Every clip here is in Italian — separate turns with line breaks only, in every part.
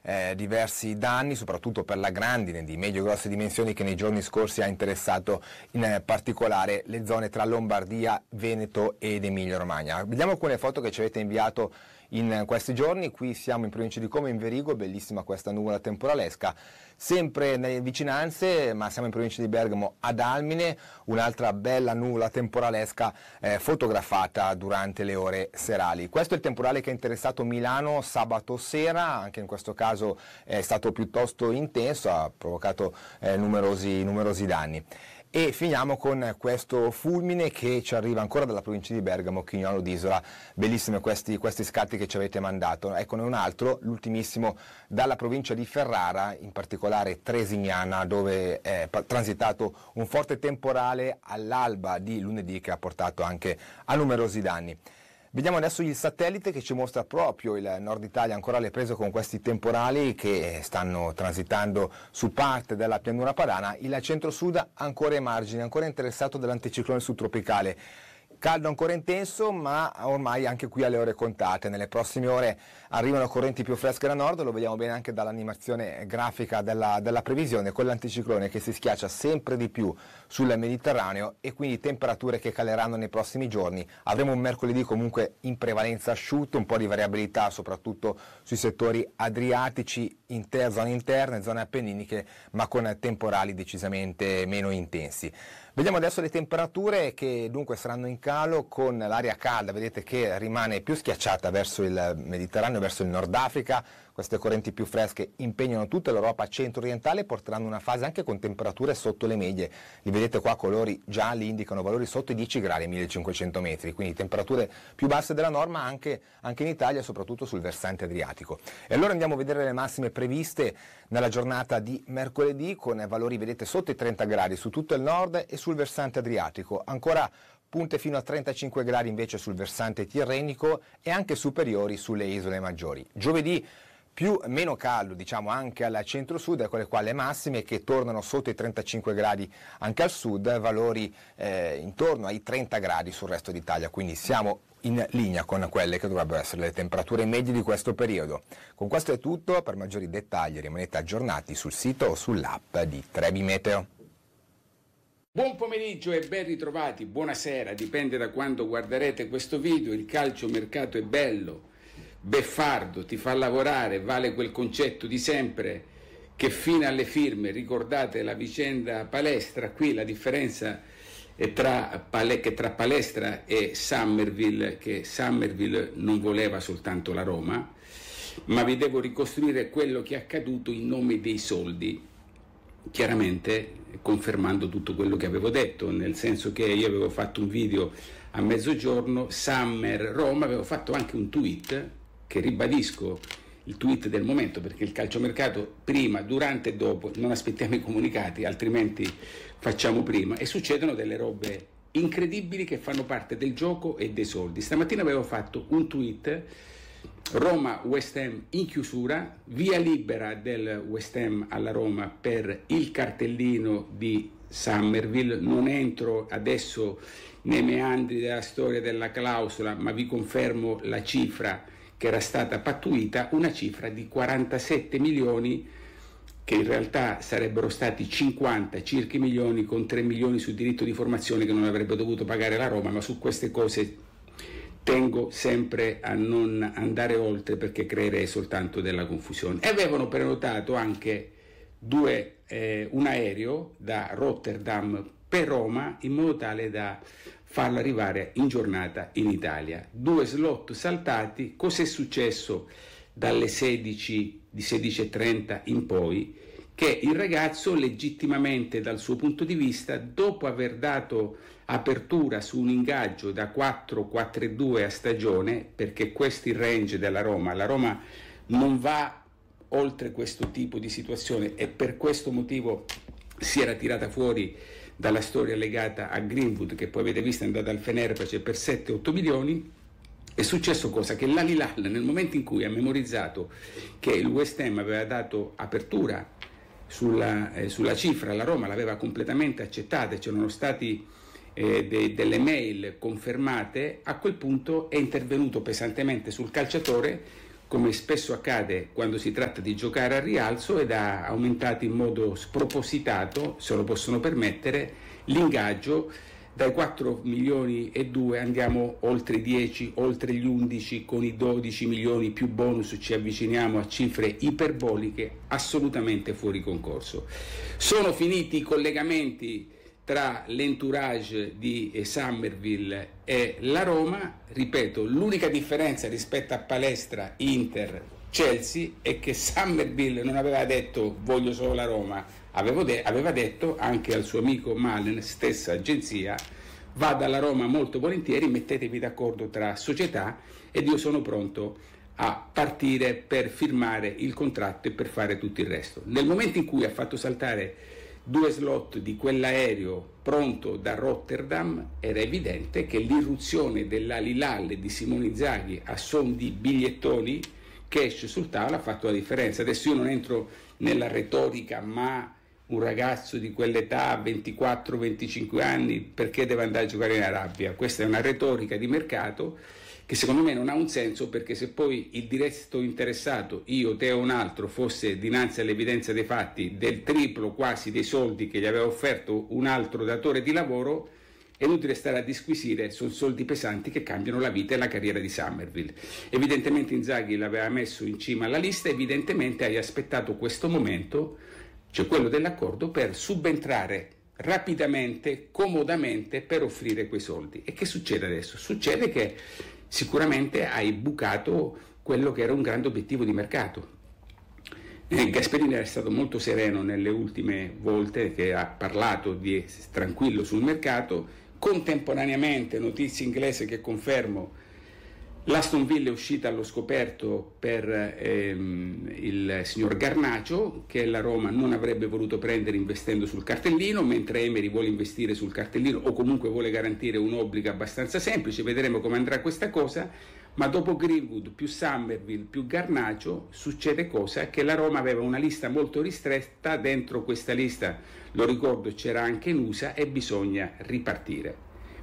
diversi danni, soprattutto per la grandine di medio-grosse dimensioni che nei giorni scorsi ha interessato in particolare le zone tra Lombardia, Veneto ed Emilia-Romagna. Vediamo alcune foto che ci avete inviato in questi giorni. Qui siamo in provincia di Como, in Verigo, bellissima questa nuvola temporalesca, sempre nelle vicinanze, ma siamo in provincia di Bergamo ad Almine, un'altra bella nuvola temporalesca fotografata durante le ore serali. Questo è il temporale che ha interessato Milano sabato sera, anche in questo caso è stato piuttosto intenso, ha provocato numerosi danni. E finiamo con questo fulmine che ci arriva ancora dalla provincia di Bergamo, Chignolo d'Isola. Bellissimi questi scatti che ci avete mandato. Eccone un altro, l'ultimissimo dalla provincia di Ferrara, in particolare Tresignana, dove è transitato un forte temporale all'alba di lunedì che ha portato anche a numerosi danni. Vediamo adesso il satellite che ci mostra proprio il nord Italia ancora alle prese con questi temporali che stanno transitando su parte della pianura padana. Il centro-sud ancora ai margini, ancora interessato dall'anticiclone subtropicale. Caldo ancora intenso, ma ormai anche qui alle ore contate. Nelle prossime ore arrivano correnti più fresche da nord, lo vediamo bene anche dall'animazione grafica della previsione, con l'anticiclone che si schiaccia sempre di più sul Mediterraneo e quindi temperature che caleranno nei prossimi giorni. Avremo un mercoledì comunque in prevalenza asciutto, un po' di variabilità soprattutto sui settori adriatici, zone interne, zone appenniniche, ma con temporali decisamente meno intensi. Vediamo adesso le temperature che dunque saranno in calo, con l'aria calda, vedete che rimane più schiacciata verso il Mediterraneo, verso il Nord Africa. Queste correnti più fresche impegnano tutta l'Europa centro-orientale e porteranno una fase anche con temperature sotto le medie. Li vedete qua, colori gialli indicano valori sotto i 10 gradi a 1500 metri, quindi temperature più basse della norma anche in Italia, soprattutto sul versante adriatico. E allora andiamo a vedere le massime previste nella giornata di mercoledì, con valori, vedete, sotto i 30 gradi su tutto il nord e sul versante adriatico. Ancora punte fino a 35 gradi invece sul versante tirrenico e anche superiori sulle isole maggiori. Giovedì meno caldo, diciamo, anche al centro-sud, eccole qua le massime che tornano sotto i 35 gradi anche al sud, valori intorno ai 30 gradi sul resto d'Italia, quindi siamo in linea con quelle che dovrebbero essere le temperature medie di questo periodo. Con questo è tutto, per maggiori dettagli rimanete aggiornati sul sito o sull'app di Trebi Meteo.
Buon pomeriggio e ben ritrovati, buonasera, dipende da quando guarderete questo video. Il calciomercato è bello, beffardo, ti fa lavorare, vale quel concetto di sempre che fino alle firme, ricordate la vicenda Palestra, qui la differenza è tra Palestra e Summerville, che Summerville non voleva soltanto la Roma, ma vi devo ricostruire quello che è accaduto in nome dei soldi, chiaramente confermando tutto quello che avevo detto, nel senso che io avevo fatto un video a mezzogiorno, Summer Roma, avevo fatto anche un tweet che ribadisco, il tweet del momento, perché il calciomercato prima, durante e dopo, non aspettiamo i comunicati, altrimenti facciamo prima, e succedono delle robe incredibili che fanno parte del gioco e dei soldi. Stamattina avevo fatto un tweet, Roma West Ham in chiusura, via libera del West Ham alla Roma per il cartellino di Summerville. Non entro adesso nei meandri della storia della clausola, ma vi confermo la cifra che era stata pattuita, una cifra di 47 milioni, che in realtà sarebbero stati 50 circa milioni, con 3 milioni sul diritto di formazione che non avrebbe dovuto pagare la Roma, ma su queste cose tengo sempre a non andare oltre perché creerei soltanto della confusione. E avevano prenotato anche un aereo da Rotterdam per Roma in modo tale da farlo arrivare in giornata in Italia. 2 slot saltati. Cos'è successo dalle 16:30 in poi? Che il ragazzo legittimamente dal suo punto di vista, dopo aver dato apertura su un ingaggio da 4-4-2 a stagione, perché questo è il range della Roma, la Roma non va oltre questo tipo di situazione e per questo motivo si era tirata fuori dalla storia legata a Greenwood, che poi avete visto è andata al Fenerbahce per 7-8 milioni. È successo cosa? Che l'Al-Hilal, nel momento in cui ha memorizzato che il West Ham aveva dato apertura sulla cifra, la Roma l'aveva completamente accettata, c'erano stati delle mail confermate, a quel punto è intervenuto pesantemente sul calciatore come spesso accade quando si tratta di giocare al rialzo, ed ha aumentato in modo spropositato, se lo possono permettere, l'ingaggio. Dai 4 milioni e 2 andiamo oltre i 10, oltre gli 11, con i 12 milioni più bonus ci avviciniamo a cifre iperboliche, assolutamente fuori concorso. Sono finiti i collegamenti tra l'entourage di Summerville e la Roma. Ripeto, l'unica differenza rispetto a palestra Inter Chelsea è che Summerville non aveva detto voglio solo la Roma, aveva detto anche al suo amico Malen, stessa agenzia, vado alla Roma molto volentieri, mettetevi d'accordo tra società ed io sono pronto a partire per firmare il contratto e per fare tutto il resto. Nel momento in cui ha fatto saltare 2 slot di quell'aereo pronto da Rotterdam, era evidente che l'irruzione dell'Al-Hilal di Simone Inzaghi a son di bigliettoni cash sul tavolo ha fatto la differenza. Adesso io non entro nella retorica, ma un ragazzo di quell'età, 24-25 anni, perché deve andare a giocare in Arabia? Questa è una retorica di mercato che secondo me non ha un senso, perché se poi il diretto interessato, io, te o un altro, fosse dinanzi all'evidenza dei fatti del triplo quasi dei soldi che gli aveva offerto un altro datore di lavoro, è inutile stare a disquisire, sono soldi pesanti che cambiano la vita e la carriera di Summerville. Evidentemente Inzaghi l'aveva messo in cima alla lista, evidentemente hai aspettato questo momento, cioè quello dell'accordo, per subentrare rapidamente, comodamente, per offrire quei soldi. E che succede adesso? Succede che sicuramente hai bucato quello che era un grande obiettivo di mercato. Gasperini era stato molto sereno nelle ultime volte che ha parlato di tranquillo sul mercato. Contemporaneamente, notizie inglese che confermo, l'Aston Villa è uscita allo scoperto per il signor Garnacio, che la Roma non avrebbe voluto prendere investendo sul cartellino, mentre Emery vuole investire sul cartellino o comunque vuole garantire un obbligo abbastanza semplice. Vedremo come andrà questa cosa, ma dopo Greenwood più Summerville più Garnacio succede cosa? Che la Roma aveva una lista molto ristretta, dentro questa lista, lo ricordo, c'era anche Nusa, e bisogna ripartire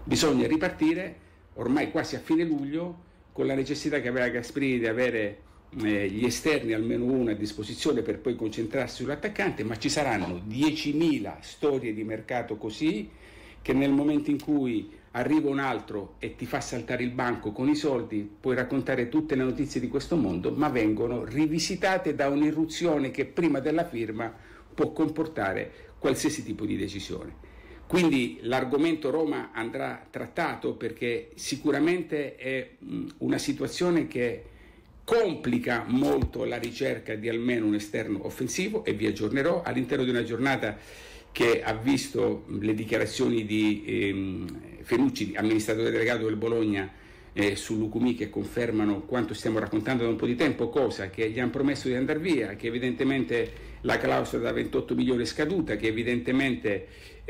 ormai quasi a fine luglio, con la necessità che aveva Gasperini di avere gli esterni, almeno uno a disposizione, per poi concentrarsi sull'attaccante, ma ci saranno 10.000 storie di mercato così, che nel momento in cui arriva un altro e ti fa saltare il banco con i soldi, puoi raccontare tutte le notizie di questo mondo, ma vengono rivisitate da un'irruzione che prima della firma può comportare qualsiasi tipo di decisione. Quindi l'argomento Roma andrà trattato, perché sicuramente è una situazione che complica molto la ricerca di almeno un esterno offensivo, e vi aggiornerò all'interno di una giornata che ha visto le dichiarazioni di Fenucci, amministratore delegato del Bologna, su Lucumí, che confermano quanto stiamo raccontando da un po' di tempo, cosa che gli hanno promesso di andare via, che evidentemente la clausola da 28 milioni è scaduta, che evidentemente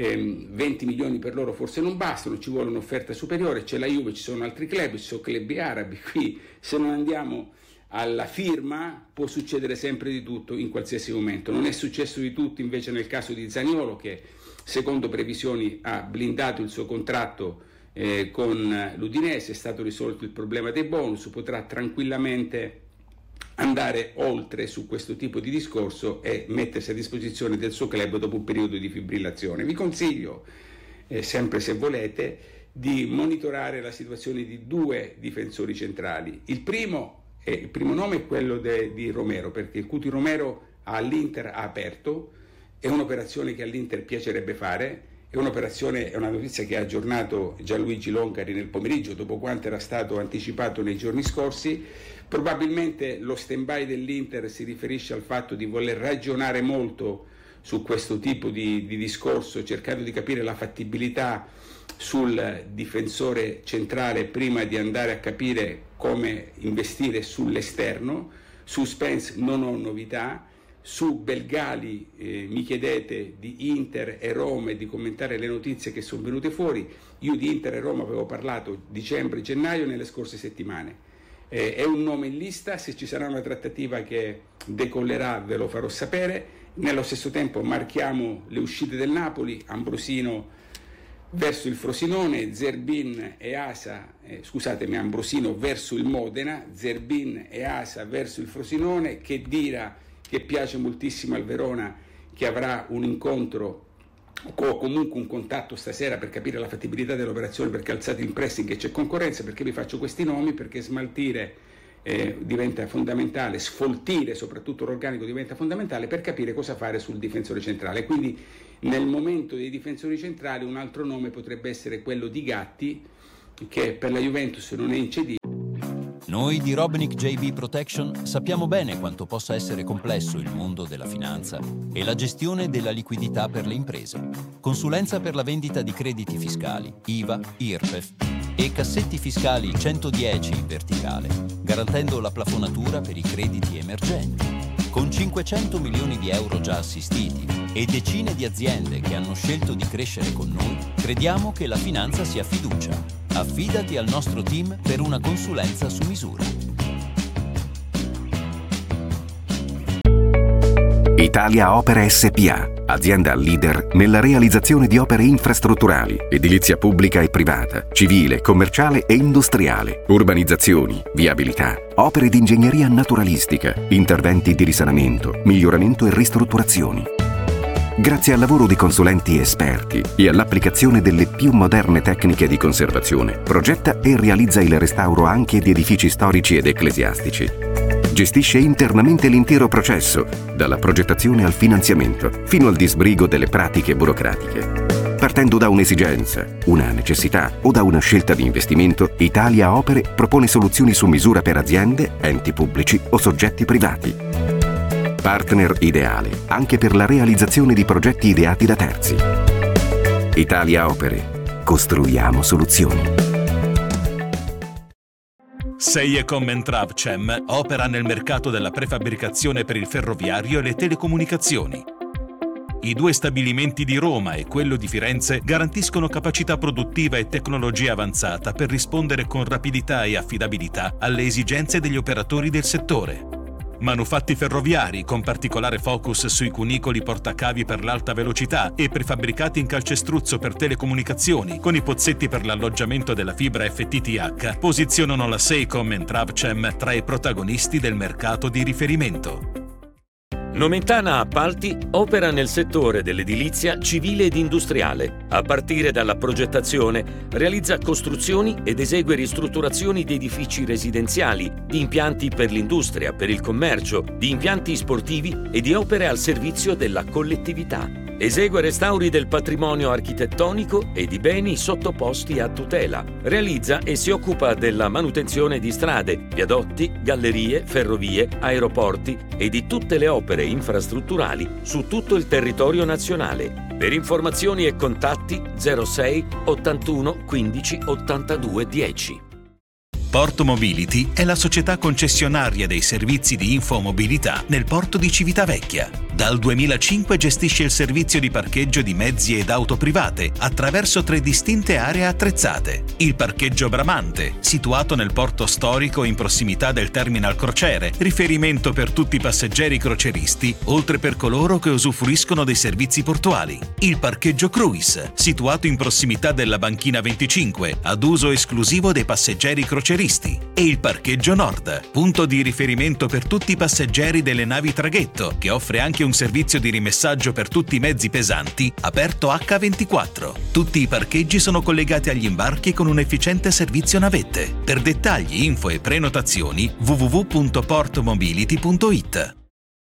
20 milioni per loro forse non bastano, ci vuole un'offerta superiore, c'è la Juve, ci sono altri club, ci sono club arabi. Qui se non andiamo alla firma può succedere sempre di tutto in qualsiasi momento. Non è successo di tutto invece nel caso di Zaniolo, che secondo previsioni ha blindato il suo contratto con l'Udinese, è stato risolto il problema dei bonus, potrà tranquillamente andare oltre su questo tipo di discorso e mettersi a disposizione del suo club dopo un periodo di fibrillazione. Vi consiglio, sempre se volete, di monitorare la situazione di 2 difensori centrali. Il primo nome è quello di Romero, perché il Cuti Romero all'Inter ha aperto, è un'operazione che all'Inter piacerebbe fare, è una notizia che ha aggiornato Gianluigi Longari nel pomeriggio, dopo quanto era stato anticipato nei giorni scorsi. Probabilmente lo stand-by dell'Inter si riferisce al fatto di voler ragionare molto su questo tipo di discorso, cercando di capire la fattibilità sul difensore centrale prima di andare a capire come investire sull'esterno. Su Spence non ho novità. Su Belgali mi chiedete di Inter e Roma e di commentare le notizie che sono venute fuori. Io di Inter e Roma avevo parlato dicembre-gennaio nelle scorse settimane. È un nome in lista, se ci sarà una trattativa che decollerà ve lo farò sapere. Nello stesso tempo marchiamo le uscite del Napoli. Ambrosino verso il Frosinone, Zerbin e Asa, Ambrosino verso il Modena, Zerbin e Asa verso il Frosinone, Khedira che piace moltissimo al Verona, che avrà un incontro o comunque un contatto stasera per capire la fattibilità dell'operazione, perché alzate in pressing e c'è concorrenza. Perché vi faccio questi nomi? Perché smaltire diventa fondamentale, sfoltire soprattutto l'organico diventa fondamentale per capire cosa fare sul difensore centrale. Quindi nel momento dei difensori centrali un altro nome potrebbe essere quello di Gatti, che per la Juventus non è incedibile.
Noi di Robnik JB Protection sappiamo bene quanto possa essere complesso il mondo della finanza e la gestione della liquidità per le imprese. Consulenza per la vendita di crediti fiscali, IVA, IRPEF e cassetti fiscali 110 in verticale, garantendo la plafonatura per i crediti emergenti. Con 500 milioni di euro già assistiti e decine di aziende che hanno scelto di crescere con noi, crediamo che la finanza sia fiducia. Affidati al nostro team per una consulenza su misura.
Italia Opere SpA, azienda leader nella realizzazione di opere infrastrutturali, edilizia pubblica e privata, civile, commerciale e industriale, urbanizzazioni, viabilità, opere di ingegneria naturalistica, interventi di risanamento, miglioramento e ristrutturazioni. Grazie al lavoro di consulenti esperti e all'applicazione delle più moderne tecniche di conservazione, progetta e realizza il restauro anche di edifici storici ed ecclesiastici. Gestisce internamente l'intero processo, dalla progettazione al finanziamento, fino al disbrigo delle pratiche burocratiche. Partendo da un'esigenza, una necessità o da una scelta di investimento, Italia Opere propone soluzioni su misura per aziende, enti pubblici o soggetti privati. Partner ideale anche per la realizzazione di progetti ideati da terzi. Italia Opere. Costruiamo soluzioni.
Seiecom e Travcem opera nel mercato della prefabbricazione per il ferroviario e le telecomunicazioni. I due stabilimenti di Roma e quello di Firenze garantiscono capacità produttiva e tecnologia avanzata per rispondere con rapidità e affidabilità alle esigenze degli operatori del settore. Manufatti ferroviari con particolare focus sui cunicoli portacavi per l'alta velocità e prefabbricati in calcestruzzo per telecomunicazioni con i pozzetti per l'alloggiamento della fibra FTTH posizionano la Seiecom e Travcem tra i protagonisti del mercato di riferimento.
Nomentana Appalti opera nel settore dell'edilizia civile ed industriale. A partire dalla progettazione, realizza costruzioni ed esegue ristrutturazioni di edifici residenziali, di impianti per l'industria, per il commercio, di impianti sportivi e di opere al servizio della collettività. Esegue restauri del patrimonio architettonico e di beni sottoposti a tutela. Realizza e si occupa della manutenzione di strade, viadotti, gallerie, ferrovie, aeroporti e di tutte le opere infrastrutturali su tutto il territorio nazionale. Per informazioni e contatti 06 81 15 82 10.
Porto Mobility è la società concessionaria dei servizi di infomobilità nel porto di Civitavecchia. Dal 2005 gestisce il servizio di parcheggio di mezzi ed auto private attraverso 3 distinte aree attrezzate. Il parcheggio Bramante, situato nel porto storico in prossimità del terminal crociere, riferimento per tutti i passeggeri croceristi, oltre per coloro che usufruiscono dei servizi portuali. Il parcheggio Cruise, situato in prossimità della banchina 25, ad uso esclusivo dei passeggeri croceristi. E il parcheggio Nord, punto di riferimento per tutti i passeggeri delle navi traghetto, che offre anche un servizio di rimessaggio per tutti i mezzi pesanti, aperto H24. Tutti i parcheggi sono collegati agli imbarchi con un efficiente servizio navette. Per dettagli, info e prenotazioni www.portomobility.it.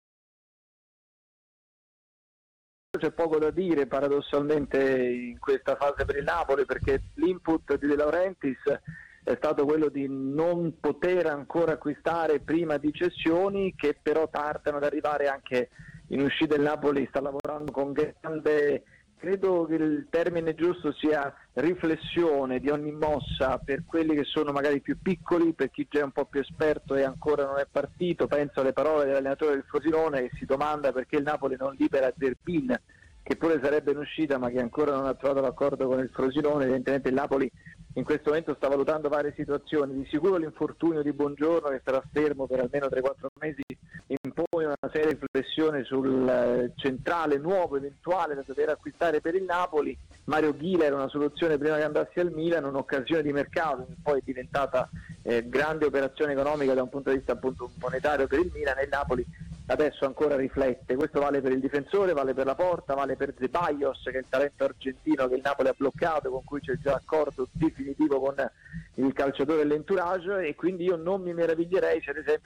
C'è poco da dire paradossalmente in questa fase per il Napoli, perché l'input di De Laurentiis è stato quello di non poter ancora acquistare prima di cessioni, che però tardano ad arrivare anche in uscita. Il Napoli sta lavorando con grande, credo che il termine giusto sia riflessione di ogni mossa per quelli che sono magari più piccoli, per chi già è un po' più esperto e ancora non è partito. Penso alle parole dell'allenatore del Frosinone che si domanda perché il Napoli non libera Zerbin, che pure sarebbe in uscita ma che ancora non ha trovato l'accordo con il Frosinone. Evidentemente il Napoli in questo momento sta valutando varie situazioni. Di sicuro l'infortunio di Buongiorno, che sarà fermo per almeno 3-4 mesi, impone una seria riflessione sul centrale nuovo eventuale da dover acquistare per il Napoli. Mario Ghila era una soluzione prima che andassi al Milan, un'occasione di mercato che poi è diventata grande operazione economica da un punto di vista appunto monetario per il Milan, e il Napoli adesso ancora riflette. Questo vale per il difensore, vale per la Porta, vale per Ceballos, che è il talento argentino che il Napoli ha bloccato, con cui c'è già accordo definitivo con il calciatore e l'entourage, e quindi io non mi meraviglierei se ad esempio